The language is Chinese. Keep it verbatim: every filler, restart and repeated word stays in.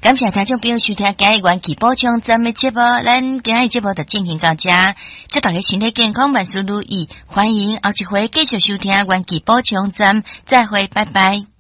感谢听众朋友收听今日元气补充咱们节目，咱今日节目就进行到这，祝大家身体健康，万事如意，欢迎后一回继续收听元气补充咱，再会，拜拜。